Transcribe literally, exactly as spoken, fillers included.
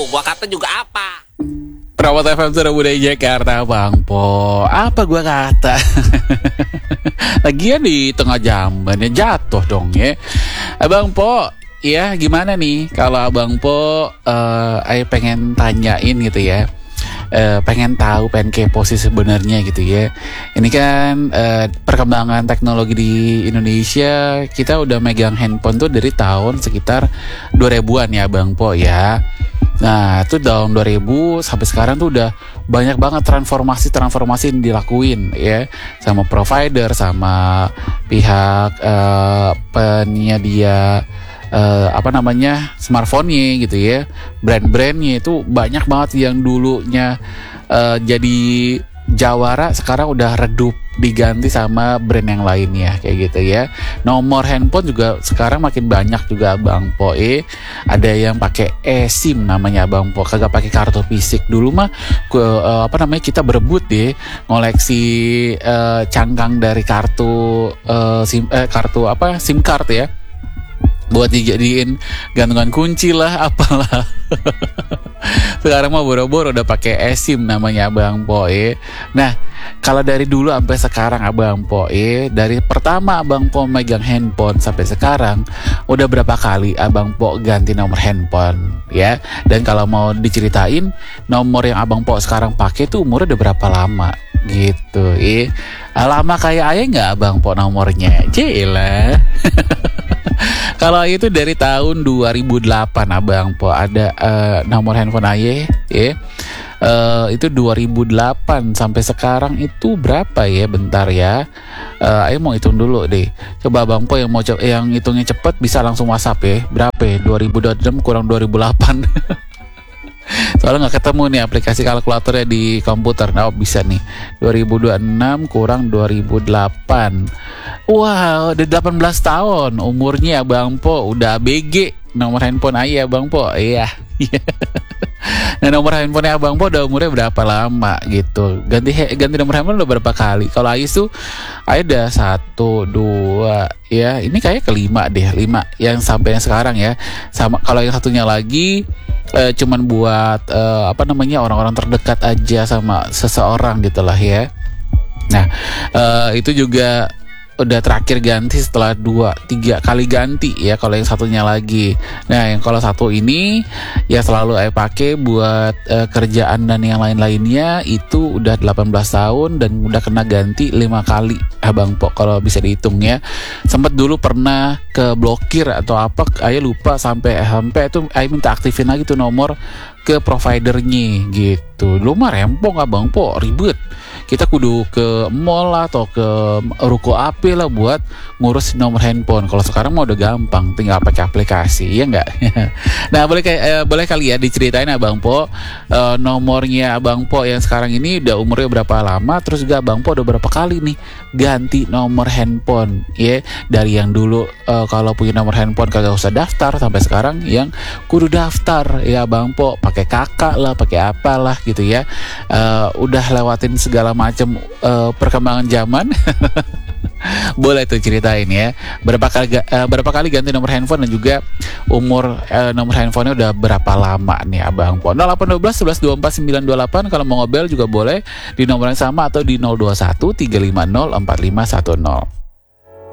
gua kata juga apa? Perawat F M Suara Budaya Jakarta, Bang Po. Apa gua kata? Lagian di tengah jamban ya jatuh dong ya. Abang Po, ya gimana nih kalau Abang Po uh, Ayo pengen tanyain gitu ya. Uh, pengen tahu, pengen kepo sih sebenarnya gitu ya. Ini kan uh, perkembangan teknologi di Indonesia, kita udah megang handphone tuh dari tahun sekitar dua ribuan ya Bang Po ya. Nah itu tahun dua ribu sampai sekarang tuh udah banyak banget transformasi-transformasi yang dilakuin ya, sama provider, sama pihak uh, penyedia Uh, apa namanya smartphone-nya gitu ya, brand-brandnya itu banyak banget yang dulunya uh, jadi jawara sekarang udah redup diganti sama brand yang lainnya kayak gitu ya. Nomor handphone juga sekarang makin banyak juga Bang Po. Eh ada yang pakai eSIM namanya Bang Po, kagak pakai kartu fisik. Dulu mah ke, uh, apa namanya kita berebut deh ngoleksi uh, cangkang dari kartu uh, SIM eh, kartu apa SIM card ya, buat dijadiin gantungan kunci lah apalah. Sekarang mah boro-boro udah pakai eSIM namanya Abang Po. Nah kalau dari dulu sampai sekarang Abang Po, dari pertama Abang Po megang handphone sampai sekarang udah berapa kali Abang Po ganti nomor handphone ya? Dan kalau mau diceritain nomor yang Abang Po sekarang pakai tuh umurnya udah berapa lama gitu? Eh lama kayak ayah nggak Abang Po nomornya? Cila. Kalau itu dari tahun dua ribu delapan Abang Po ada uh, nomor handphone Aye ya. Uh, itu dua ribu delapan sampai sekarang itu berapa ya? Bentar ya. Uh, Aye mau hitung dulu deh. Coba Abang Po yang mau ce- yang hitungnya cepet bisa langsung WhatsApp ya. Berapa ya? dua ribu dua puluh enam kurang dua ribu delapan. Soalnya nggak ketemu nih aplikasi kalkulatornya di komputer. Nah, oh, bisa nih dua ribu dua puluh enam kurang dua ribu delapan. Wow, udah delapan belas tahun umurnya Bang Po. Udah A B G nomor handphone ayah Bang Po. Iya. Nah nomor handphone Abang Po udah umurnya berapa lama gitu? Ganti ganti nomor handphone udah berapa kali? Kalau Ais tuh ada satu dua ya. Ini kayak kelima deh, lima yang sampai yang sekarang ya. Sama kalau yang satunya lagi eh, cuman buat eh, apa namanya orang-orang terdekat aja sama seseorang gitulah ya. Nah eh, itu juga udah terakhir ganti setelah dua tiga kali ganti ya kalau yang satunya lagi. Nah yang kalau satu ini ya selalu saya pakai buat uh, kerjaan dan yang lain-lainnya itu udah delapan belas tahun dan udah kena ganti lima kali Abang Po kalau bisa dihitung ya. Sempet dulu pernah ke blokir atau apa, saya lupa sampai sampai itu saya minta aktifin lagi tuh nomor ke providernya gitu. Lu mah rempong Abang Po, ribet. Kita kudu ke mall lah atau ke ruko A P lah buat ngurus nomor handphone. Kalau sekarang mah udah gampang, tinggal pakai aplikasi, ya enggak? Nah, boleh eh, boleh kali ya diceritain Abang Po eh, nomornya Abang Po yang sekarang ini udah umurnya berapa lama, terus juga Abang Po udah berapa kali nih ganti nomor handphone, ya. Dari yang dulu eh, kalau punya nomor handphone kagak usah daftar sampai sekarang yang kudu daftar ya Abang Po, pakai kakak lah, pakai apalah gitu ya. Eh, udah lewatin segala macam uh, perkembangan zaman. Boleh tuh ceritain ya berapa kali uh, berapa kali ganti nomor handphone dan juga umur uh, nomor handphonenya udah berapa lama nih Abang Po. nol delapan satu dua satu satu dua empat sembilan dua delapan kalau mau ngobel juga boleh di nomor yang sama atau di nol dua satu tiga lima nol empat lima satu nol.